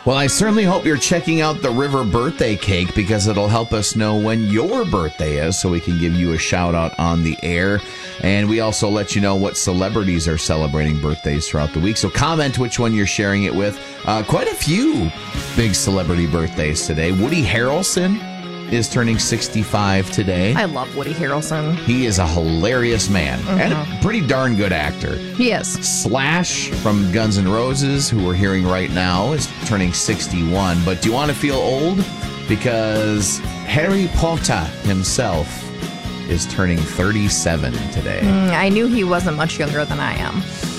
Well, I certainly hope you're checking out the River Birthday Cake because it'll help us know when your birthday is so we can give you a shout out on the air. And we also let you know what celebrities are celebrating birthdays throughout the week. So comment which one you're sharing it with. Quite a few big celebrity birthdays today. Woody Harrelson is turning 65 today. I love Woody Harrelson. He is a hilarious man and a pretty darn good actor. He is. Slash from Guns N' Roses, who we're hearing right now, is turning 61. But do you want to feel old? Because Harry Potter himself is turning 37 today. I knew he wasn't much younger than I am.